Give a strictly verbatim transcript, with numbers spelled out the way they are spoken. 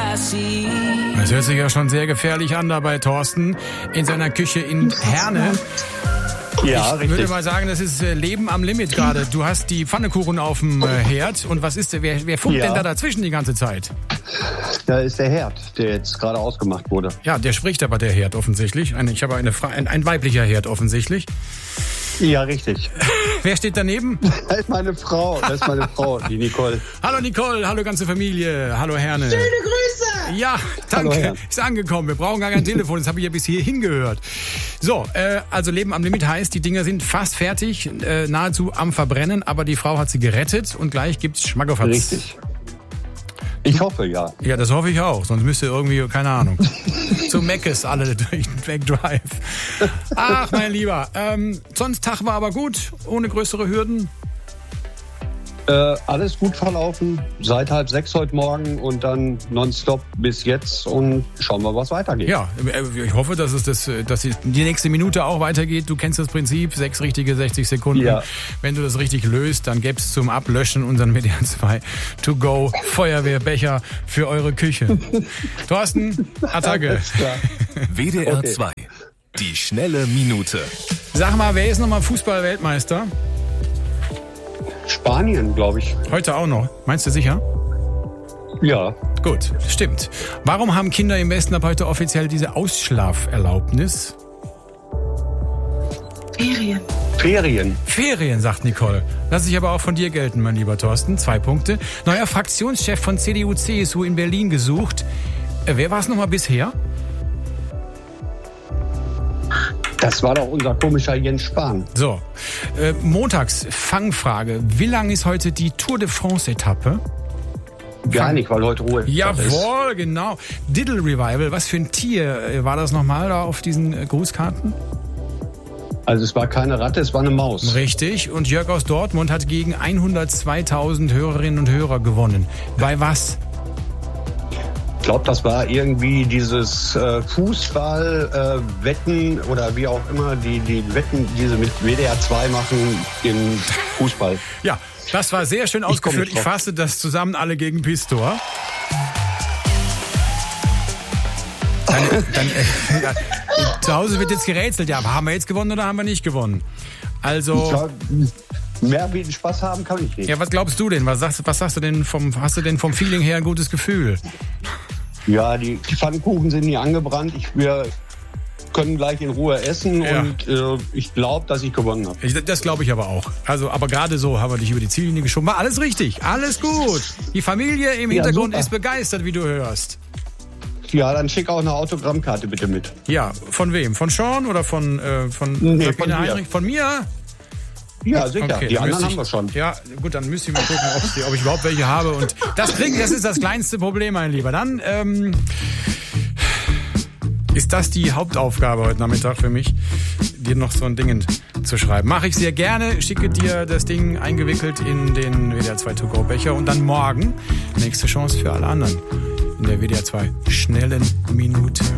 Das hört sich ja schon sehr gefährlich an da bei Thorsten in seiner Küche in Herne. Ja, ich richtig. würde mal sagen, das ist Leben am Limit gerade. Du hast die Pfannekuchen auf dem Herd. Und was ist, wer, wer funkt Ja. denn da dazwischen die ganze Zeit? Da ist der Herd, der jetzt gerade ausgemacht wurde. Ja, der spricht aber, der Herd offensichtlich. Eine, ich habe eine Fra- ein, ein weiblicher Herd offensichtlich. Ja, richtig. Wer steht daneben? Das ist meine Frau, das ist meine Frau, die Nicole. Hallo Nicole, hallo ganze Familie, hallo Herne. Schöne Grüße! Ja, danke, Hallo, Herr. ist angekommen. Wir brauchen gar kein Telefon, das habe ich ja bis hier hingehört. So, äh, also Leben am Limit heißt, die Dinger sind fast fertig, äh, nahezu am Verbrennen, aber die Frau hat sie gerettet und gleich gibt's Schmackofatz. Richtig. Ich hoffe, ja. Ja, das hoffe ich auch, sonst müsst ihr irgendwie, keine Ahnung, zu Meckes alle durch den McDrive. Ach, mein Lieber, ähm, sonst Tag war aber gut, ohne größere Hürden. Äh, alles gut verlaufen, seit halb sechs heute Morgen und dann nonstop bis jetzt und schauen wir, was weitergeht. Ja, ich hoffe, dass es das, dass die nächste Minute auch weitergeht. Du kennst das Prinzip, sechs richtige sechzig Sekunden. Ja. Wenn du das richtig löst, dann gäbe es zum Ablöschen unseren W D R zwei To-Go Feuerwehrbecher für eure Küche. Thorsten, Attacke. Alles klar. W D R Okay. zwei. Die schnelle Minute. Sag mal, wer ist nochmal Fußball-Weltmeister? Spanien, glaube ich. Heute auch noch. Meinst du sicher? Ja. Gut, stimmt. Warum haben Kinder im Westen ab heute offiziell diese Ausschlaferlaubnis? Ferien. Ferien. Ferien, sagt Nicole. Lass ich aber auch von dir gelten, mein lieber Thorsten. Zwei Punkte. Neuer Fraktionschef von C D U C S U in Berlin gesucht. Äh, wer war es nochmal bisher? Das war doch unser komischer Jens Spahn. So, äh, montags Fangfrage. Wie lang ist heute die Tour de France-Etappe? Gar nicht, weil heute Ruhe ist. Jawohl, genau. Diddle Revival. Was für ein Tier äh, war das nochmal da auf diesen äh, Grußkarten? Also es war keine Ratte, es war eine Maus. Richtig. Und Jörg aus Dortmund hat gegen hundertzweitausend Hörerinnen und Hörer gewonnen. Bei was? Ich glaube, das war irgendwie dieses äh, Fußball-Wetten äh, oder wie auch immer, die, die Wetten, die sie mit W D R zwei machen im Fußball. Ja, das war sehr schön Ich komm ausgeführt. nicht Ich drauf. fasse das zusammen, alle gegen Pistor. Dann, dann, äh, ja, zu Hause wird jetzt gerätselt. Ja, haben wir jetzt gewonnen oder haben wir nicht gewonnen? Also, Ich glaub, mehr wie Spaß haben kann ich nicht. ja, was glaubst du denn? Was sagst, was sagst du denn vom, hast du denn vom Feeling her ein gutes Gefühl? Ja, die, die Pfannkuchen sind nie angebrannt. Ich, wir können gleich in Ruhe essen Ja. und äh, ich glaube, dass ich gewonnen habe. Ich, das glaube ich aber auch. Also, aber gerade so haben wir dich über die Ziellinie geschoben. War alles richtig, alles gut. Die Familie im Ja, Hintergrund super. ist begeistert, wie du hörst. Ja, dann schick auch eine Autogrammkarte bitte mit. Ja, von wem? Von Sean oder von, äh, von Nee, Sabine von mir. Heinrich? Von mir? Ja, sicher. Okay, die dann anderen müsste haben wir schon. Ja, gut, dann müsste ich mal gucken, ob, die, ob ich überhaupt welche habe. Und das kriegen, das ist das kleinste Problem, mein Lieber. Dann ähm, ist das die Hauptaufgabe heute Nachmittag für mich, dir noch so ein Ding zu schreiben. Mache ich sehr gerne, schicke dir das Ding eingewickelt in den W D R zwei To-Go-Becher und dann morgen nächste Chance für alle anderen in der W D R zwei schnellen Minute.